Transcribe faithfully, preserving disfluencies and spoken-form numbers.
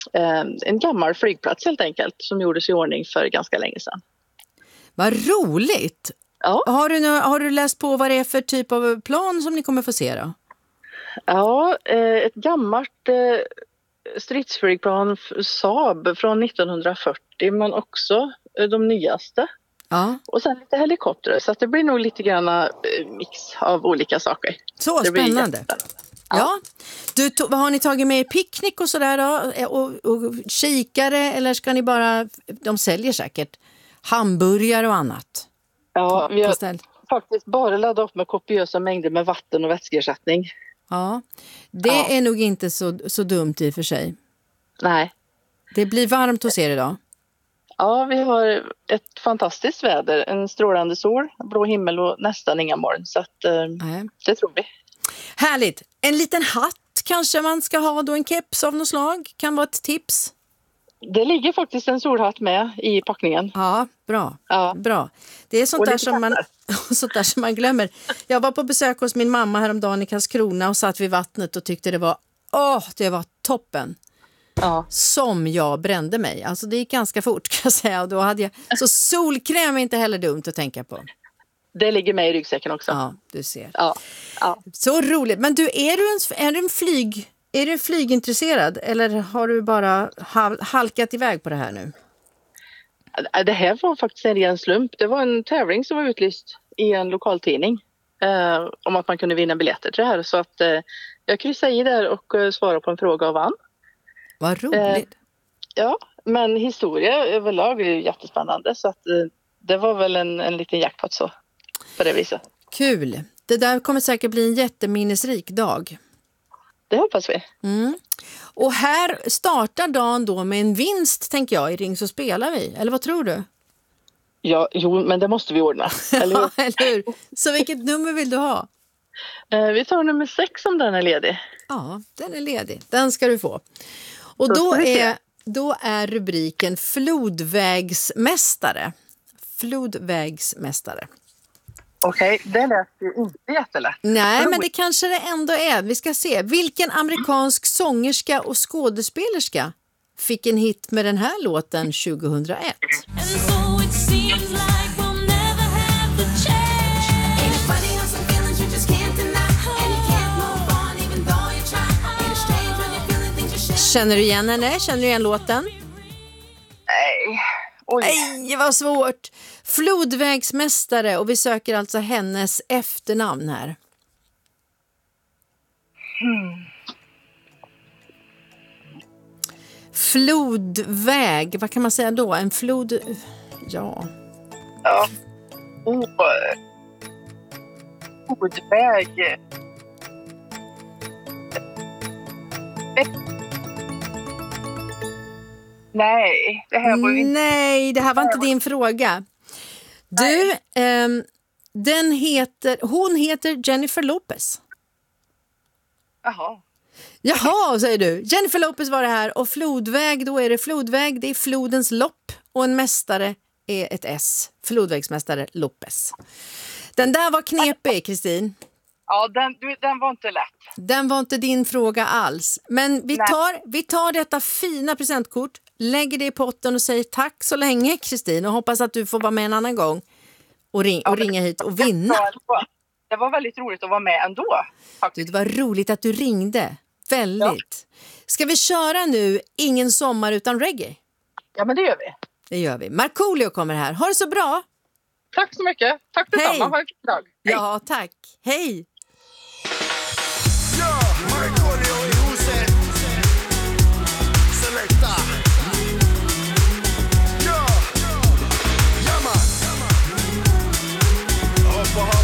eh, en gammal flygplats helt enkelt som gjordes i ordning för ganska länge sedan. Vad roligt! Ja, Har du, nå- har du läst på vad det är för typ av plan som ni kommer få se då? ja eh, ett gammalt eh, stridsflygplan f- Saab från nittonhundrafyrtio men också eh, de nyaste. Ja, Och sen lite helikopter så att det blir nog lite grann eh, mix av olika saker. så Det blir spännande. jättespännande. Ja. Du, to- vad har ni tagit med er picknick och sådär då? Eh, Och, och kikare eller ska ni bara, de säljer säkert hamburgare och annat Ja, vi på har ställ. faktiskt bara laddat upp med kopiösa mängder med vatten och vätskeersättning. Ja, det Ja. är nog inte så, så dumt i och för sig. Nej. Det blir varmt hos er idag. Ja, vi har ett fantastiskt väder, en strålande sol, blå himmel och nästan inga moln. Så att, eh, Nej. det tror vi. Härligt. En liten hatt kanske man ska ha då, en keps av något slag. Kan vara ett tips. Det ligger faktiskt en solhatt med i packningen. Ja, bra. Ja. Bra. Det är sånt Och där, lite som man, sånt där som man glömmer. Jag var på besök hos min mamma häromdagen i Karlskrona och satt vid vattnet och tyckte det var, åh, det var toppen. Ja. Som jag brände mig. Alltså det gick ganska fort kan jag säga. Och då hade jag, så solkräm är inte heller dumt att tänka på. Det ligger med i ryggsäcken också. Ja, du ser. Ja. Ja. Så roligt. Men du, är du en, är du en flyg... Är du flygintresserad eller har du bara hal- halkat iväg på det här nu? Det här var faktiskt en ren slump. Det var en tävling som var utlyst i en lokaltidning eh, om att man kunde vinna biljetter till det här. Så att eh, jag kryssade i där och eh, svarade på en fråga och vann. Vad roligt. Ja, men historia överlag är ju jättespännande så att eh, det var väl en, en liten jackpot så på det viset. Kul. Det där kommer säkert bli en jätteminnesrik dag. Det hoppas vi. Mm. Och här startar dagen då med en vinst, tänker jag. I Ring så spelar vi. Eller vad tror du? Ja, jo, men det måste vi ordna. Eller hur? Ja, eller hur? Så vilket nummer vill du ha? Eh, vi tar nummer sex om den är ledig. Ja, den är ledig. Den ska du få. Och Då då ska vi se. är, då är rubriken flodvägsmästare. Flodvägsmästare. Okej, okay, det lät ju inte jättelätt. Nej, men det kanske det ändå är. Vi ska se. Vilken amerikansk sångerska och skådespelerska fick en hit med den här låten tjugohundraett? Känner du igen henne? Känner du igen låten? Nej. Oj. Nej, vad svårt. Flodvägsmästare och vi söker alltså hennes efternamn här. Hmm. Flodväg, vad kan man säga då? En flod... Ja. Ja. Oh. Flodväg. Nej, det här var ju inte... Nej, det här var inte din fråga. Du, ehm, den heter, hon heter Jennifer Lopez. Jaha. Jaha, säger du. Jennifer Lopez var det här. Och flodväg, då är det flodväg. Det är flodens lopp. Och en mästare är ett S. Flodvägsmästare Lopez. Den där var knepig, Kristin. Ja, den, du, den var inte lätt. Den var inte din fråga alls. Men vi Nej. tar, vi tar detta fina presentkort, lägger det i potten och säger tack så länge, Kristin. Och hoppas att du får vara med en annan gång och, ring, och ringa hit och vinna. Det var väldigt roligt att vara med ändå. Du, det var roligt att du ringde. Väldigt. Ja. Ska vi köra nu Ingen sommar utan reggae? Ja, men det gör vi. Det gör vi. Markoolio kommer här. Ha det så bra. Tack så mycket. Tack detsamma. Ha en fin dag. Hej. Ja, tack. Hej.